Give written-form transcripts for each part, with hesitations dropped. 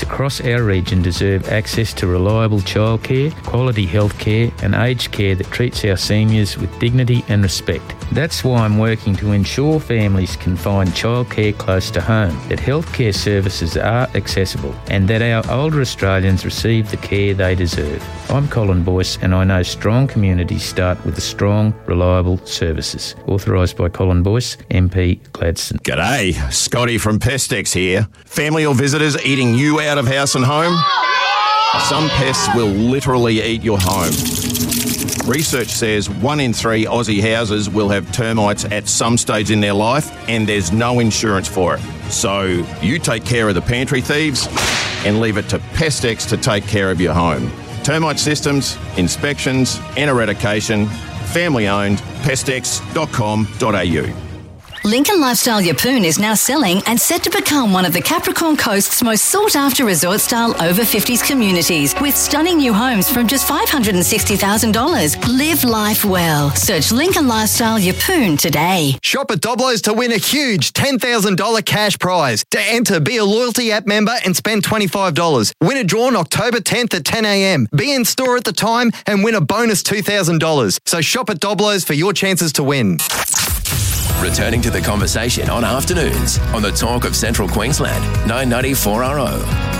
across our region deserve access to reliable childcare, quality healthcare and aged care that treats our seniors with dignity and respect. That's why I'm working to ensure families can find childcare close to home, that healthcare services are accessible and that our older Australians receive the care they deserve. I'm Colin Boyce and I know strong communities start with the strong, reliable services. Authorised by Colin Boyce, MP Gladstone. G'day, Scotty from Pestex here. Family or visitors eating you out of house and home? Some pests will literally eat your home. Research says 1 in 3 Aussie houses will have termites at some stage in their life and there's no insurance for it. So you take care of the pantry thieves and leave it to Pestex to take care of your home. Termite systems, inspections and eradication. Family owned. Pestex.com.au. Lincoln Lifestyle Yeppoon is now selling and set to become one of the Capricorn Coast's most sought-after resort-style over-50s communities with stunning new homes from just $560,000. Live life well. Search Lincoln Lifestyle Yeppoon today. Shop at Doblos to win a huge $10,000 cash prize. To enter, be a Loyalty app member and spend $25. Win a draw on October 10th at 10 a.m. Be in store at the time and win a bonus $2,000. So shop at Doblos for your chances to win. Returning to the conversation on afternoons on the Talk of Central Queensland, 990 4RO.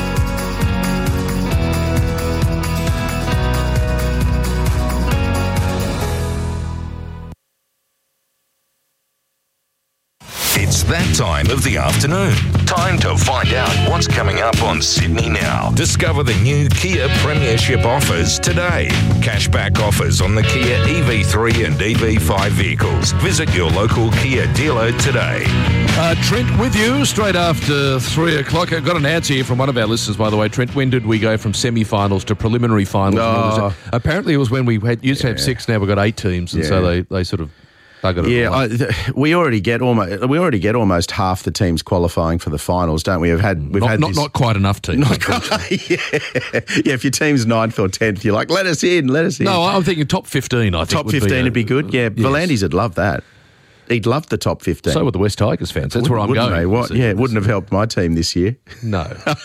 It's that time of the afternoon. Time to find out what's coming up on Sydney Now. Discover the new Kia Premiership offers today. Cashback offers on the Kia EV3 and EV5 vehicles. Visit your local Kia dealer today. Trent with you straight after 3 o'clock. I've got an answer here from one of our listeners, by the way. Trent, when did we go from semi-finals to preliminary finals? Apparently it was when we used to have 6, now we've got 8 teams, and so they sort of... we already get almost half the teams qualifying for the finals, don't we? Not quite enough teams. If your team's 9th or 10th, you're like, let us in. No, I'm thinking top 15. Top 15 would be good. Yeah, yes. Volandis would love that. He'd love the top 15. So would the West Tigers fans. That's where I'm going. It wouldn't have helped my team this year. No.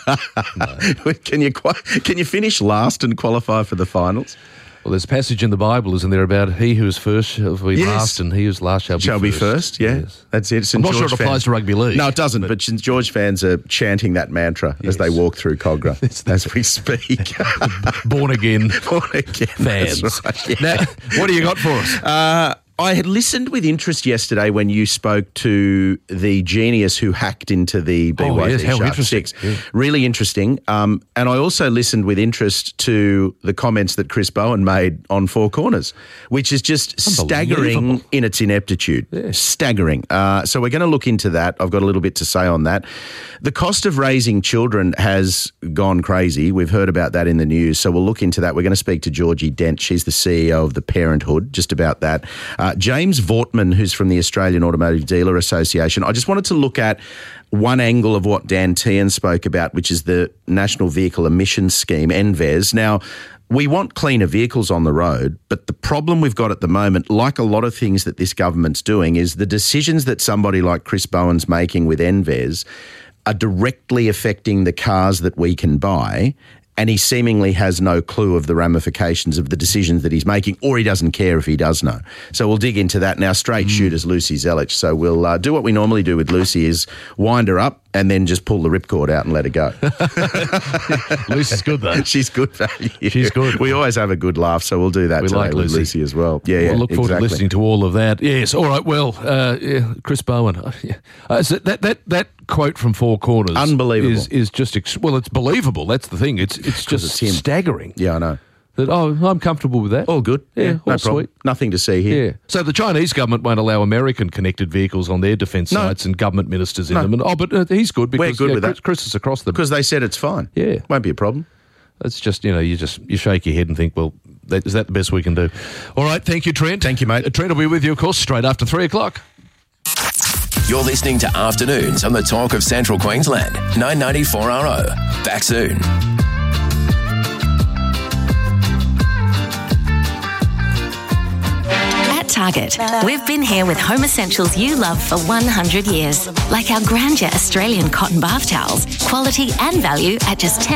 Can you finish last and qualify for the finals? Well, there's a passage in the Bible, isn't there, about he who is first shall be last and he who is last shall be first. Yeah, yes. That's it. I'm not sure it applies to rugby league. No, it doesn't, but St George fans are chanting that mantra as they walk through Cogra as we speak. Born again fans. Right, yeah. Now, what do you got for us? I had listened with interest yesterday when you spoke to the genius who hacked into the BYD Shark 6. Yeah. Really interesting. And I also listened with interest to the comments that Chris Bowen made on Four Corners, which is just staggering in its ineptitude. Yeah. Staggering. So we're going to look into that. I've got a little bit to say on that. The cost of raising children has gone crazy. We've heard about that in the news, so we'll look into that. We're going to speak to Georgie Dent. She's the CEO of the Parenthood, just about that. James Vortman, who's from the Australian Automotive Dealer Association. I just wanted to look at one angle of what Dan Tehan spoke about, which is the National Vehicle Emissions Scheme, NVES. Now, we want cleaner vehicles on the road, but the problem we've got at the moment, like a lot of things that this government's doing, is the decisions that somebody like Chris Bowen's making with NVES are directly affecting the cars that we can buy, and he seemingly has no clue of the ramifications of the decisions that he's making, or he doesn't care if he does know. So we'll dig into that. Now, straight shooters, Lucy Zelich. So we'll do what we normally do with Lucy, is wind her up and then just pull the ripcord out and let her go. Lucy's good, though. She's good value. She's good. We always have a good laugh, so we'll do that today with Lucy as well. We'll look forward to listening to all of that. Yes, all right, well, Chris Bowen. So that quote from Four Corners, unbelievable, is just it's believable. That's the thing. It's just staggering. Yeah, I know. That I'm comfortable with that. All good. Yeah, all no sweet. Problem. Nothing to see here. Yeah. So the Chinese government won't allow American connected vehicles on their defence sites and government ministers in them. And, but he's good because we're good with that. Chris is across them because they said it's fine. Yeah, won't be a problem. It's just you shake your head and think, well, is that the best we can do? All right, thank you, Trent. Thank you, mate. Trent will be with you, of course, straight after 3 o'clock. You're listening to Afternoons on the Talk of Central Queensland, 990 4RO. Back soon. Target. We've been here with home essentials you love for 100 years, like our Grandeur Australian cotton bath towels, quality and value at just